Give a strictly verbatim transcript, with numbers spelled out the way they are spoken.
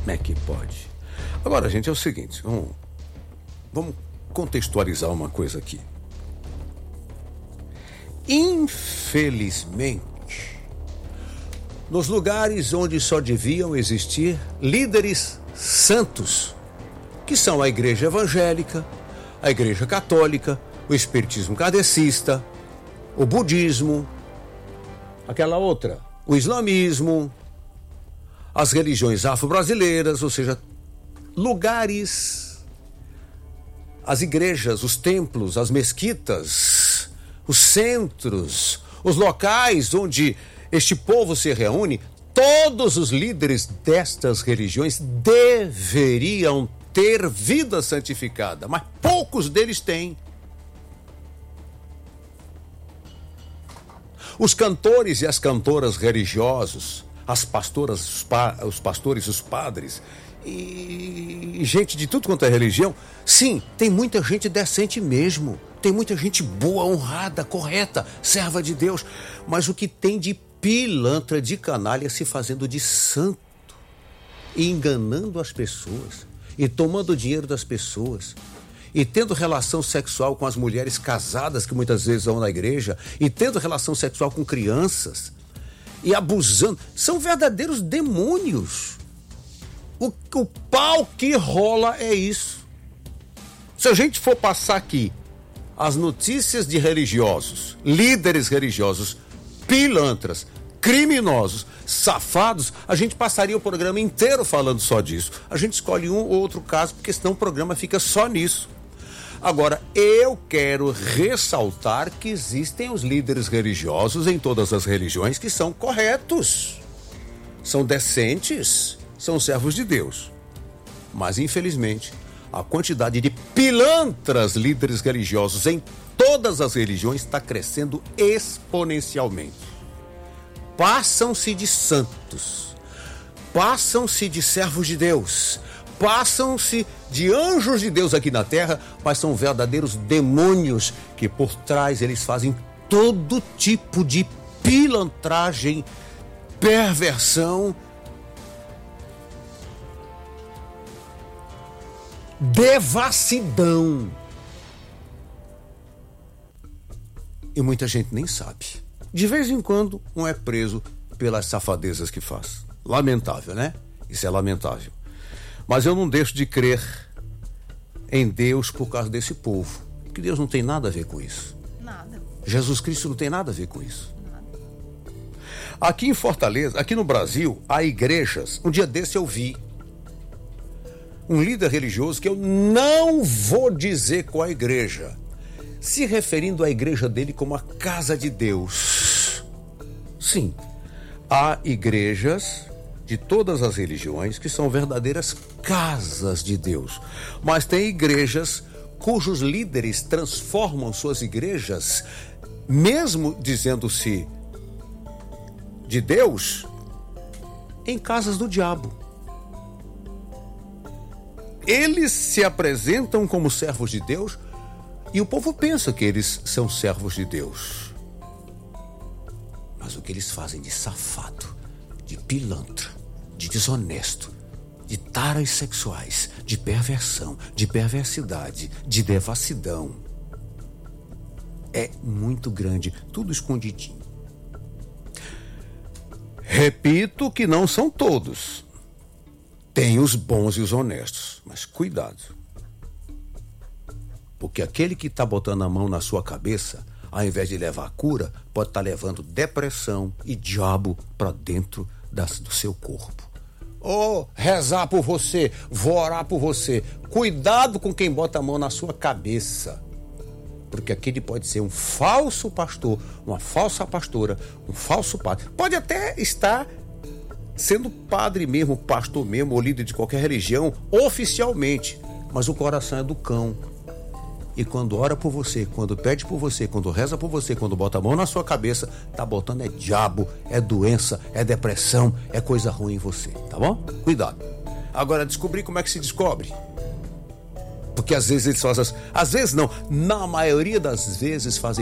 Como é que pode? Agora, gente, é o seguinte, vamos, vamos contextualizar uma coisa aqui. Infelizmente, nos lugares onde só deviam existir líderes santos, que são a igreja evangélica, a igreja católica, o espiritismo kardecista, o budismo, aquela outra, o islamismo, as religiões afro-brasileiras, ou seja, lugares, as igrejas, os templos, as mesquitas, os centros, os locais onde este povo se reúne, todos os líderes destas religiões deveriam ter vida santificada, mas poucos deles têm. Os cantores e as cantoras religiosos, as pastoras, os, pa, os pastores, os padres e gente de tudo quanto é religião, sim, tem muita gente decente mesmo, tem muita gente boa, honrada, correta, serva de Deus, mas o que tem de pilantra, de canalha se fazendo de santo e enganando as pessoas e tomando o dinheiro das pessoas e tendo relação sexual com as mulheres casadas que muitas vezes vão na igreja e tendo relação sexual com crianças e abusando, são verdadeiros demônios. O, o pau que rola é isso. Se a gente for passar aqui as notícias de religiosos, líderes religiosos, pilantras, criminosos, safados, a gente passaria o programa inteiro falando só disso. A gente escolhe um ou outro caso, porque senão o programa fica só nisso. Agora, eu quero ressaltar que existem os líderes religiosos em todas as religiões que são corretos, são decentes, são servos de Deus. Mas, infelizmente, a quantidade de pilantras líderes religiosos em todas as religiões está crescendo exponencialmente. Passam-se de santos, passam-se de servos de Deus, passam-se de anjos de Deus aqui na terra, mas são verdadeiros demônios que por trás eles fazem todo tipo de pilantragem, perversão, devassidão. E muita gente nem sabe. De vez em quando, um é preso pelas safadezas que faz. Lamentável, né? Isso é lamentável. Mas eu não deixo de crer em Deus por causa desse povo. Porque Deus não tem nada a ver com isso. Nada. Jesus Cristo não tem nada a ver com isso. Nada. Aqui em Fortaleza, aqui no Brasil, há igrejas. Um dia desse eu vi um líder religioso, que eu não vou dizer qual a igreja, se referindo à igreja dele como a casa de Deus. Sim, há igrejas de todas as religiões que são verdadeiras casas de Deus, mas tem igrejas cujos líderes transformam suas igrejas, mesmo dizendo-se de Deus, em casas do diabo. Eles se apresentam como servos de Deus e o povo pensa que eles são servos de Deus. Mas o que eles fazem de safado, de pilantra, de desonesto, de taras sexuais, de perversão, de perversidade, de devassidão, é muito grande, tudo escondidinho. Repito que não são todos. Tem os bons e os honestos, mas cuidado. Porque aquele que está botando a mão na sua cabeça, ao invés de levar a cura, pode estar tá levando depressão e diabo para dentro das, do seu corpo. Oh, rezar por você, vou orar por você. Cuidado com quem bota a mão na sua cabeça. Porque aquele pode ser um falso pastor, uma falsa pastora, um falso padre. Pode até estar sendo padre mesmo, pastor mesmo, ou líder de qualquer religião, oficialmente, mas o coração é do cão. E quando ora por você, quando pede por você, quando reza por você, quando bota a mão na sua cabeça, tá botando é diabo, é doença, é depressão, é coisa ruim em você, tá bom? Cuidado. Agora, descobrir como é que se descobre. Porque às vezes eles fazem, às vezes não, na maioria das vezes fazem